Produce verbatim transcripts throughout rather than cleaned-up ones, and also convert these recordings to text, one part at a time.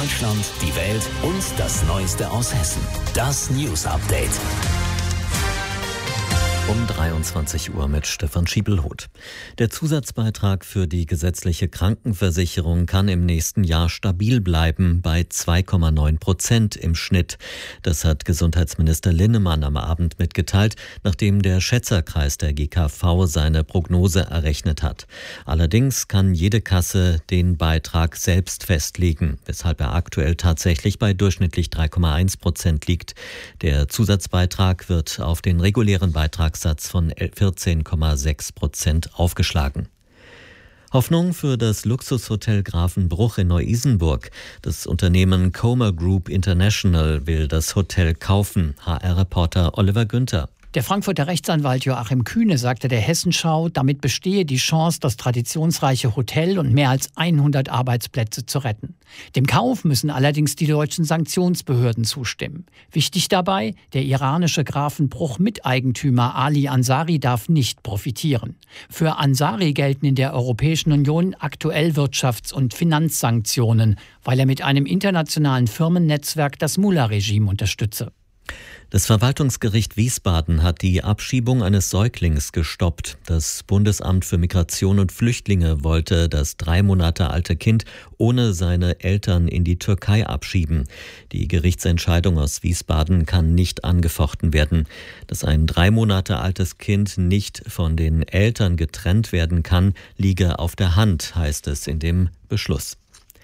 Deutschland, die Welt und das Neueste aus Hessen. Das News Update. Um dreiundzwanzig Uhr mit Stefan Schiebelhoth. Der Zusatzbeitrag für die gesetzliche Krankenversicherung kann im nächsten Jahr stabil bleiben bei zwei Komma neun Prozent im Schnitt. Das hat Gesundheitsminister Linnemann am Abend mitgeteilt, nachdem der Schätzerkreis der G K V seine Prognose errechnet hat. Allerdings kann jede Kasse den Beitrag selbst festlegen, weshalb er aktuell tatsächlich bei durchschnittlich drei Komma eins Prozent liegt. Der Zusatzbeitrag wird auf den regulären Beitrag Satz von vierzehn Komma sechs Prozent aufgeschlagen. Hoffnung für das Luxushotel Grafenbruch in Neu-Isenburg. Das Unternehmen Comer Group International will das Hotel kaufen. H R-Reporter Oliver Günther. Der Frankfurter Rechtsanwalt Joachim Kühne sagte der Hessenschau, damit bestehe die Chance, das traditionsreiche Hotel und mehr als hundert Arbeitsplätze zu retten. Dem Kauf müssen allerdings die deutschen Sanktionsbehörden zustimmen. Wichtig dabei, der iranische Grafenbruch-Miteigentümer Ali Ansari darf nicht profitieren. Für Ansari gelten in der Europäischen Union aktuell Wirtschafts- und Finanzsanktionen, weil er mit einem internationalen Firmennetzwerk das Mullah-Regime unterstütze. Das Verwaltungsgericht Wiesbaden hat die Abschiebung eines Säuglings gestoppt. Das Bundesamt für Migration und Flüchtlinge wollte das drei Monate alte Kind ohne seine Eltern in die Türkei abschieben. Die Gerichtsentscheidung aus Wiesbaden kann nicht angefochten werden. Dass ein drei Monate altes Kind nicht von den Eltern getrennt werden kann, liege auf der Hand, heißt es in dem Beschluss.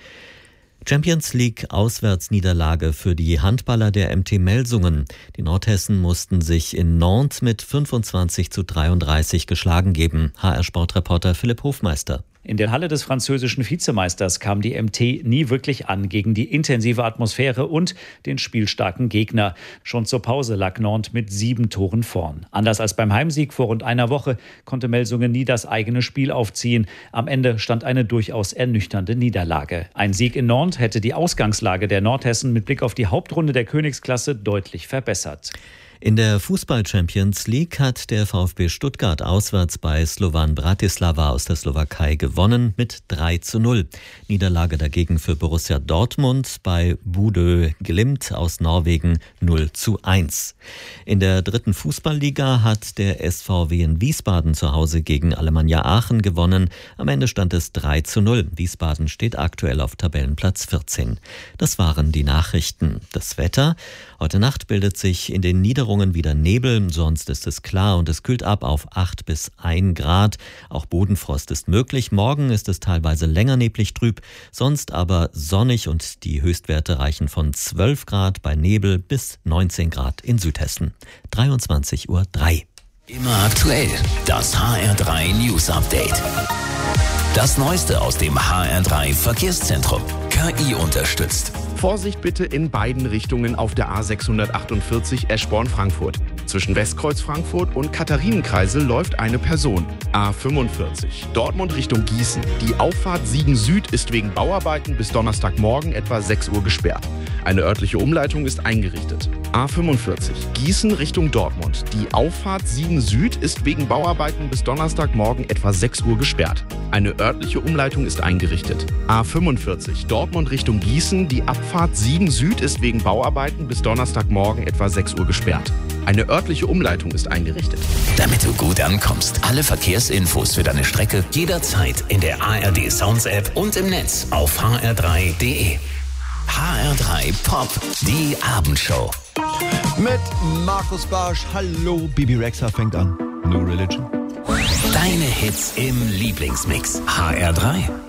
Champions League Auswärtsniederlage für die Handballer der M T Melsungen. Die Nordhessen mussten sich in Nantes mit fünfundzwanzig zu dreiunddreißig geschlagen geben. H R-Sportreporter Philipp Hofmeister. In der Halle des französischen Vizemeisters kam die M T nie wirklich an gegen die intensive Atmosphäre und den spielstarken Gegner. Schon zur Pause lag Nantes mit sieben Toren vorn. Anders als beim Heimsieg vor rund einer Woche konnte Melsungen nie das eigene Spiel aufziehen. Am Ende stand eine durchaus ernüchternde Niederlage. Ein Sieg in Nantes hätte die Ausgangslage der Nordhessen mit Blick auf die Hauptrunde der Königsklasse deutlich verbessert. In der Fußball-Champions League hat der VfB Stuttgart auswärts bei Slovan Bratislava aus der Slowakei gewonnen mit drei zu null. Niederlage dagegen für Borussia Dortmund bei Bodø Glimt aus Norwegen null zu eins. In der dritten Fußballliga hat der S V W in Wiesbaden zu Hause gegen Alemannia Aachen gewonnen. Am Ende stand es drei zu null. Wiesbaden steht aktuell auf Tabellenplatz vierzehn. Das waren die Nachrichten. Das Wetter. Heute Nacht bildet sich in den Niederungen wieder Nebel, sonst ist es klar und es kühlt ab auf acht bis ein Grad. Auch Bodenfrost ist möglich. Morgen ist es teilweise länger neblig trüb, sonst aber sonnig und die Höchstwerte reichen von zwölf Grad bei Nebel bis neunzehn Grad in Südhessen. dreiundzwanzig Uhr drei. Immer aktuell. Das H R drei News Update. Das Neueste aus dem H R drei Verkehrszentrum. K I unterstützt. Vorsicht bitte in beiden Richtungen auf der A sechshundertachtundvierzig Eschborn-Frankfurt. Zwischen Westkreuz Frankfurt und Katharinenkreisel läuft eine Person. A fünfundvierzig. Dortmund Richtung Gießen. Die Auffahrt Siegen Süd ist wegen Bauarbeiten bis Donnerstagmorgen etwa sechs Uhr gesperrt. Eine örtliche Umleitung ist eingerichtet. A fünfundvierzig. Gießen Richtung Dortmund. Die Auffahrt Siegen Süd ist wegen Bauarbeiten bis Donnerstagmorgen etwa sechs Uhr gesperrt. Eine örtliche Umleitung ist eingerichtet. A fünfundvierzig. Dortmund Richtung Gießen. Die Abfahrt Siegen Süd ist wegen Bauarbeiten bis Donnerstagmorgen etwa sechs Uhr gesperrt. Eine örtliche Umleitung ist eingerichtet. Damit du gut ankommst, alle Verkehrsinfos für deine Strecke jederzeit in der A R D Sounds App und im Netz auf h r drei punkt d e. H R drei Pop, die Abendshow. Mit Markus Barsch. Hallo, Bibi Rexha fängt an. No Religion. Deine Hits im Lieblingsmix. H R drei.